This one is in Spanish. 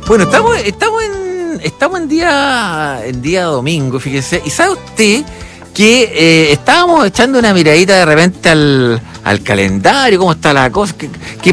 Bueno, estamos en día domingo, fíjese. ¿Y sabe usted que estábamos echando una miradita de repente al calendario, cómo está la cosa? ¿Qué